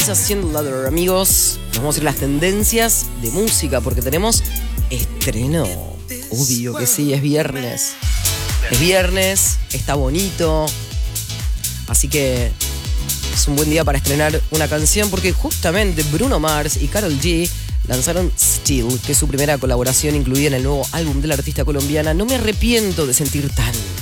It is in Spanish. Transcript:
Haciendo Ladder, amigos. Nos vamos a ir a las tendencias de música porque tenemos estreno. Obvio que sí, es viernes. Es viernes, está bonito. Así que es un buen día para estrenar una canción porque justamente Bruno Mars y Karol G lanzaron Still, que es su primera colaboración incluida en el nuevo álbum de la artista colombiana. No me arrepiento de sentir tanto.